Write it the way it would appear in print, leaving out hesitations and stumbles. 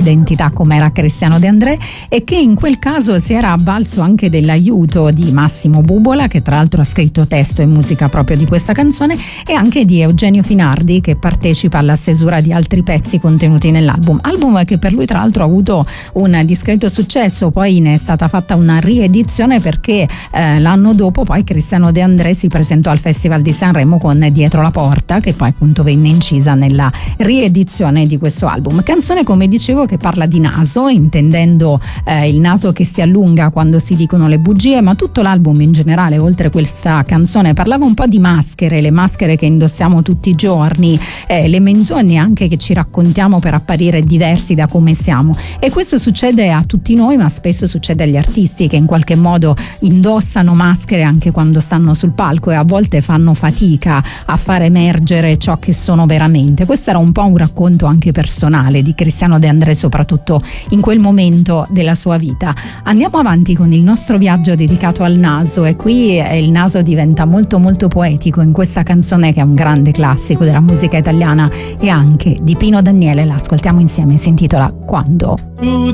identità come era Cristiano De André, e che in quel caso si era avvalso anche dell'aiuto di Massimo Bubola, che tra l'altro ha scritto testo e musica proprio di questa canzone, e anche di Eugenio Finardi, che partecipa alla stesura di altri pezzi contenuti nell'album, album che per lui tra l'altro ha avuto un discreto successo. Poi ne è stata fatta una riedizione perché l'anno dopo poi Cristiano De André si presentò al Festival di Sanremo con Dietro la porta, che poi appunto venne incisa nella riedizione di questo album. Canzone, come dicevo, che parla di naso, intendendo il naso che si allunga quando si dicono le bugie, ma tutto l'album in generale, oltre questa canzone, parlava un po' di maschere, le maschere che indossiamo tutti i giorni, le menzogne anche che ci raccontiamo per apparire diversi da come siamo. E questo succede a tutti noi, ma spesso succede agli artisti, che in qualche modo indossano maschere anche quando stanno sul palco e a volte fanno fatica a far emergere ciò che sono veramente. Questo era un po' un racconto anche personale di Cristiano De André, soprattutto in quel momento della sua vita. Andiamo avanti con il nostro viaggio dedicato al naso, e qui il naso diventa molto molto poetico in questa canzone, che è un grande classico della musica italiana e anche di Pino Daniele. La ascoltiamo insieme, si intitola Quando. Tu